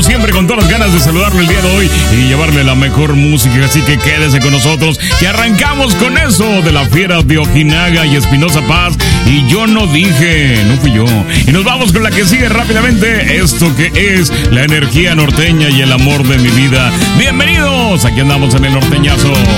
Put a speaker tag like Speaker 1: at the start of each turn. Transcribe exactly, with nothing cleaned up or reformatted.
Speaker 1: siempre, con todas las ganas de saludarlo el día de hoy y llevarle la mejor música. Así que quédese con nosotros, que arrancamos con eso de la fiera de Ojinaga y Espinosa Paz. Y yo no dije, no fui yo. Y nos vamos con la que sigue rápidamente. Esto que es la energía norteña y el amor de mi vida. Bienvenidos, aquí andamos en el norteñazo.